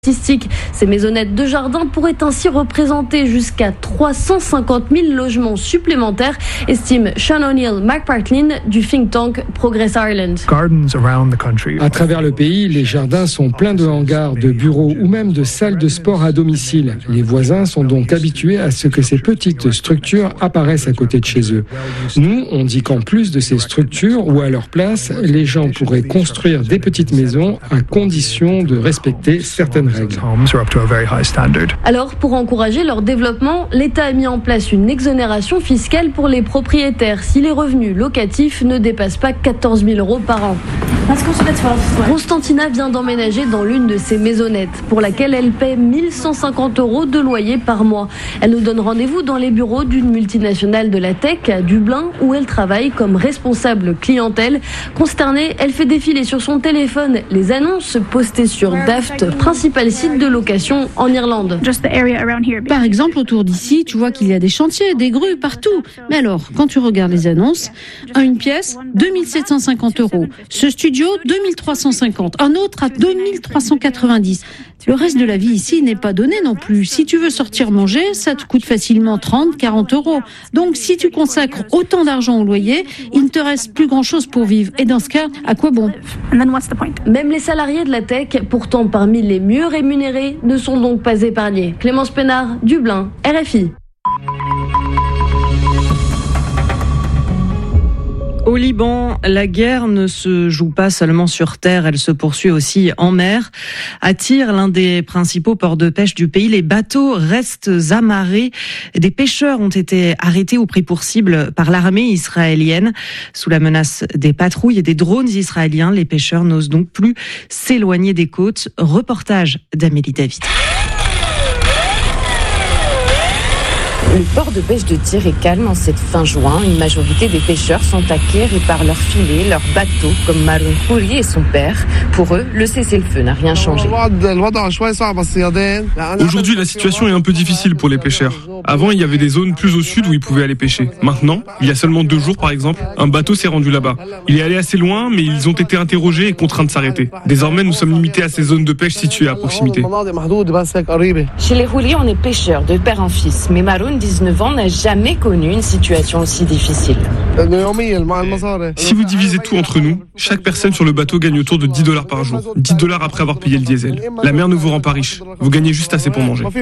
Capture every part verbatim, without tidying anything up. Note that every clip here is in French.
Statistique, ces maisonnettes de jardin pourraient ainsi représenter jusqu'à trois cent cinquante mille logements supplémentaires, estime Sean O'Neill McPartlin du think tank Progress Ireland. À travers le pays, les jardins sont pleins de hangars, de bureaux ou même de salles de sport à domicile. Les voisins sont donc habitués à ce que ces petites structures apparaissent à côté de chez eux. Nous, on dit qu'en plus de ces structures ou à leur place, les gens pourraient construire des petites maisons à condition de respecter certaines règles. Alors, pour encourager leur développement, l'État a mis en place une exonération fiscale pour les propriétaires si les revenus locatifs ne dépassent pas quatorze mille euros par an. Constantina vient d'emménager dans l'une de ces maisonnettes, pour laquelle elle paie mille cent cinquante euros de loyer par mois. Elle nous donne rendez-vous dans les bureaux d'une multinationale de la tech à Dublin, où elle travaille comme responsable clientèle. Consternée, elle fait défiler sur son téléphone les annonces postées sur Daft, principal site de location en Irlande. Par exemple, autour d'ici, tu vois qu'il y a des chantiers, des grues partout. Mais alors, quand tu regardes les annonces, une pièce, deux mille sept cent cinquante euros. Ce studio, deux mille trois cent cinquante. Un autre à deux mille trois cent quatre-vingt-dix. Le reste de la vie ici n'est pas donné non plus. Si tu veux sortir manger, ça te coûte facilement trente, quarante euros. Donc, si tu consacres autant d'argent au loyer, il ne te reste plus grand-chose pour vivre. Et dans ce cas, à quoi bon ? Même les salariés de la tech, pourtant parmi les mieux rémunérés, ne sont donc pas épargnés. Clémence Pénard, Dublin, R F I. Au Liban, la guerre ne se joue pas seulement sur terre, elle se poursuit aussi en mer. À Tyr, l'un des principaux ports de pêche du pays, les bateaux restent amarrés. Des pêcheurs ont été arrêtés ou pris pour cible par l'armée israélienne. Sous la menace des patrouilles et des drones israéliens, les pêcheurs n'osent donc plus s'éloigner des côtes. Reportage d'Amélie David. Le port de pêche de Tyr est calme en cette fin juin. Une majorité des pêcheurs sont acquéris par leurs filets, leurs bateaux, comme Maroun Khouri et son père. Pour eux, le cessez-le-feu n'a rien changé. Aujourd'hui, la situation est un peu difficile pour les pêcheurs. Avant, il y avait des zones plus au sud où ils pouvaient aller pêcher. Maintenant, il y a seulement deux jours, par exemple, un bateau s'est rendu là-bas. Il est allé assez loin, mais ils ont été interrogés et contraints de s'arrêter. Désormais, nous sommes limités à ces zones de pêche situées à proximité. Chez les Khouri, on est pêcheurs de père en fils. Mais Maroun, dix-neuf ans, n'a jamais connu une situation aussi difficile. Si vous divisez tout entre nous, chaque personne sur le bateau gagne autour de dix dollars par jour. dix dollars après avoir payé le diesel. La mer ne vous rend pas riche. Vous gagnez juste assez pour manger.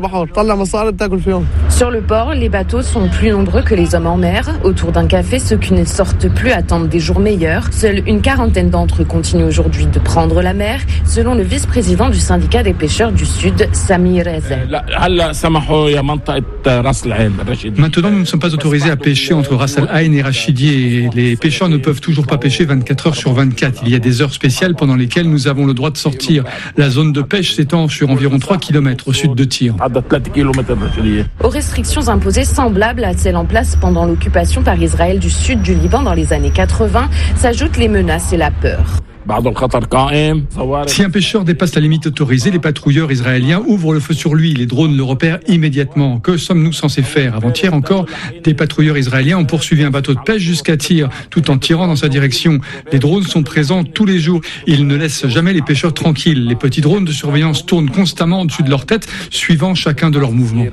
Sur le port, les bateaux sont plus nombreux que les hommes en mer. Autour d'un café, ceux qui ne sortent plus attendent des jours meilleurs. Seule une quarantaine d'entre eux continuent aujourd'hui de prendre la mer, selon le vice-président du syndicat des pêcheurs du Sud, Samir Ezel. Maintenant, nous ne sommes pas autorisés à pêcher entre Ras Al Ain et Rachidi et les pêcheurs ne peuvent toujours pas pêcher vingt-quatre heures sur vingt-quatre. Il y a des heures spéciales pendant lesquelles nous avons le droit de sortir. La zone de pêche s'étend sur environ trois kilomètres au sud de Tyr. Aux restrictions imposées semblables à celles en place pendant l'occupation par Israël du sud du Liban dans les années quatre-vingts, s'ajoutent les menaces et la peur. Si un pêcheur dépasse la limite autorisée, les patrouilleurs israéliens ouvrent le feu sur lui. Les drones le repèrent immédiatement. Que sommes-nous censés faire ? Avant-hier encore, des patrouilleurs israéliens ont poursuivi un bateau de pêche jusqu'à Tyr, tout en tirant dans sa direction. Les drones sont présents tous les jours. Ils ne laissent jamais les pêcheurs tranquilles. Les petits drones de surveillance tournent constamment au-dessus de leur tête, suivant chacun de leurs mouvements.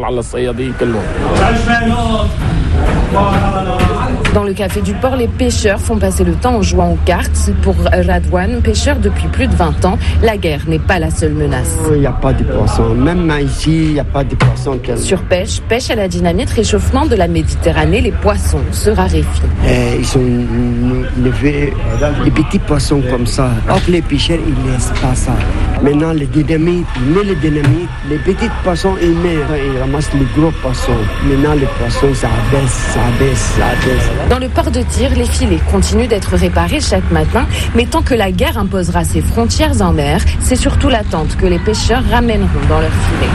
Dans le café du port, les pêcheurs font passer le temps en jouant aux cartes. Pour Radwan, pêcheur depuis plus de vingt ans, la guerre n'est pas la seule menace. Il n'y a pas de poissons. Même ici, il n'y a pas de poissons. Sur pêche, pêche à la dynamite, réchauffement de la Méditerranée, les poissons se raréfient. Et ils sont levés, les petits poissons comme ça. Or, les pêcheurs, ils ne laissent pas ça. Maintenant, les dynamites, ils mettent les dynamites, les petits poissons, ils mettent, ils ramassent les gros poissons. Maintenant, les poissons, ça abaisse, ça abaisse, ça abaisse. Dans le port de Tyr, les filets continuent d'être réparés chaque matin, mais tant que la guerre imposera ses frontières en mer, c'est surtout l'attente que les pêcheurs ramèneront dans leurs filets.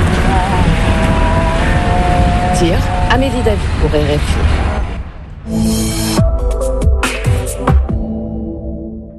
Tyr, Amélie David pour R F I.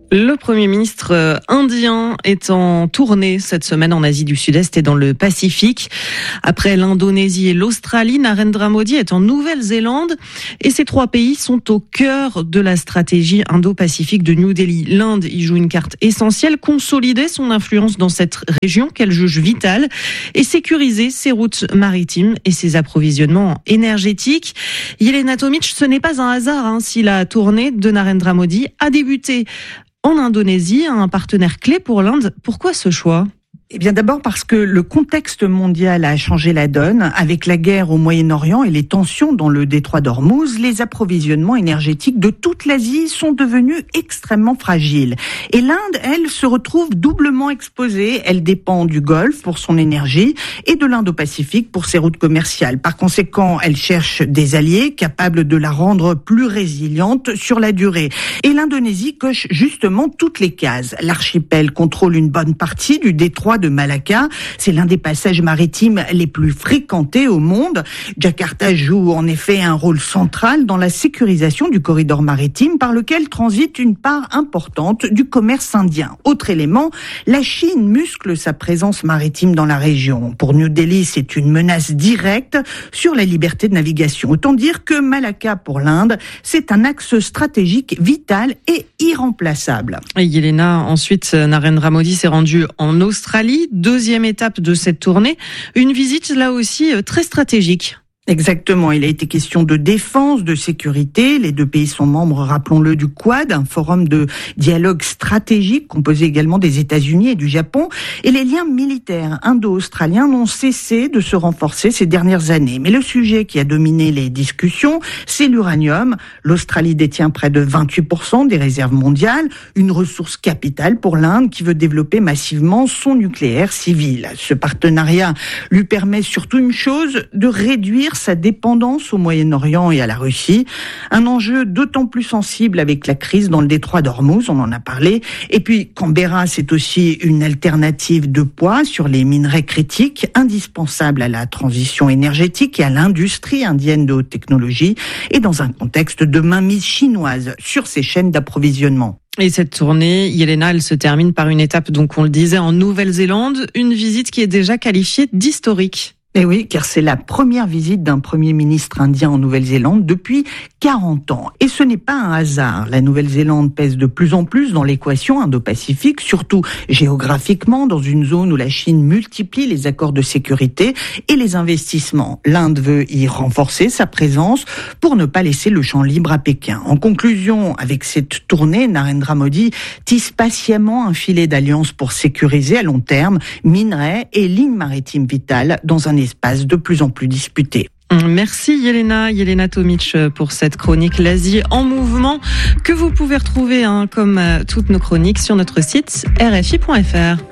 Le Premier ministre indien est en tournée cette semaine en Asie du Sud-Est et dans le Pacifique. Après l'Indonésie et l'Australie, Narendra Modi est en Nouvelle-Zélande et ces trois pays sont au cœur de la stratégie indo-pacifique de New Delhi. L'Inde y joue une carte essentielle, consolider son influence dans cette région qu'elle juge vitale et sécuriser ses routes maritimes et ses approvisionnements énergétiques. Yelena Tomic, ce n'est pas un hasard hein, si la tournée de Narendra Modi a débuté en Indonésie, un partenaire clé pour l'Inde. Pourquoi ce choix ? Eh bien d'abord parce que le contexte mondial a changé la donne. Avec la guerre au Moyen-Orient et les tensions dans le détroit d'Ormuz, les approvisionnements énergétiques de toute l'Asie sont devenus extrêmement fragiles. Et l'Inde, elle, se retrouve doublement exposée. Elle dépend du Golfe pour son énergie et de l'Indo-Pacifique pour ses routes commerciales. Par conséquent, elle cherche des alliés capables de la rendre plus résiliente sur la durée. Et l'Indonésie coche justement toutes les cases. L'archipel contrôle une bonne partie du détroit de Malacca. C'est l'un des passages maritimes les plus fréquentés au monde. Jakarta joue en effet un rôle central dans la sécurisation du corridor maritime par lequel transite une part importante du commerce indien. Autre élément, la Chine muscle sa présence maritime dans la région. Pour New Delhi, c'est une menace directe sur la liberté de navigation. Autant dire que Malacca pour l'Inde, c'est un axe stratégique vital et irremplaçable. Et Yelena, ensuite, Narendra Modi s'est rendu en Australie. Deuxième étape de cette tournée, une visite là aussi très stratégique. Exactement, il a été question de défense, de sécurité. Les deux pays sont membres, rappelons-le, du Quad, un forum de dialogue stratégique composé également des États-Unis et du Japon. Et les liens militaires indo-australiens n'ont cessé de se renforcer ces dernières années. Mais le sujet qui a dominé les discussions, c'est l'uranium. L'Australie détient près de vingt-huit pour cent des réserves mondiales, une ressource capitale pour l'Inde qui veut développer massivement son nucléaire civil. Ce partenariat lui permet surtout une chose, de réduire sa dépendance au Moyen-Orient et à la Russie. Un enjeu d'autant plus sensible avec la crise dans le détroit d'Ormuz, on en a parlé. Et puis Canberra, c'est aussi une alternative de poids sur les minerais critiques, indispensables à la transition énergétique et à l'industrie indienne de haute technologie, et dans un contexte de mainmise chinoise sur ces chaînes d'approvisionnement. Et cette tournée, Yelena, elle se termine par une étape, donc on le disait, en Nouvelle-Zélande, une visite qui est déjà qualifiée d'historique. Eh oui, car c'est la première visite d'un Premier ministre indien en Nouvelle-Zélande depuis quarante ans. Et ce n'est pas un hasard. La Nouvelle-Zélande pèse de plus en plus dans l'équation indo-pacifique, surtout géographiquement, dans une zone où la Chine multiplie les accords de sécurité et les investissements. L'Inde veut y renforcer sa présence pour ne pas laisser le champ libre à Pékin. En conclusion, avec cette tournée, Narendra Modi tisse patiemment un filet d'alliance pour sécuriser à long terme minerais et lignes maritimes vitales dans un espace de plus en plus disputé. Merci Yelena, Yelena Tomic pour cette chronique L'Asie en mouvement que vous pouvez retrouver hein, comme euh, toutes nos chroniques sur notre site r f i point f r.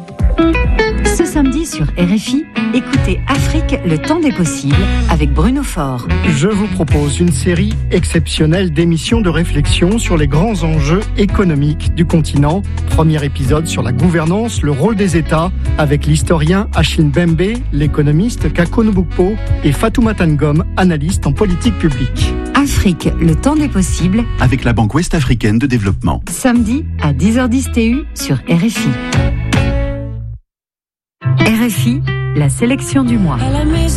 Ce samedi sur R F I, écoutez Afrique, le temps des possibles avec Bruno Faure. Je vous propose une série exceptionnelle d'émissions de réflexion sur les grands enjeux économiques du continent. Premier épisode sur la gouvernance, le rôle des États, avec l'historien Achille Mbembe, l'économiste Kako Nubukpo et Fatoumata Ngom, analyste en politique publique. Afrique, le temps des possibles avec la Banque ouest-africaine de développement. Samedi à dix heures dix T U sur R F I. R F I, la sélection du mois.